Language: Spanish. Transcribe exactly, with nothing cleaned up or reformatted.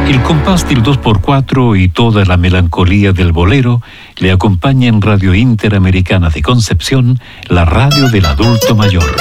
El compás del dos por cuatro y toda la melancolía del bolero le acompaña en Radio Interamericana de Concepción, la radio del adulto mayor.